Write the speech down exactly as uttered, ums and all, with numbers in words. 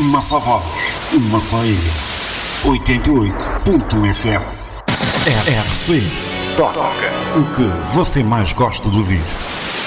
Massavados, uma só ilha. oitenta e oito ponto um F M. R R C. Toca o que você mais gosta de ouvir.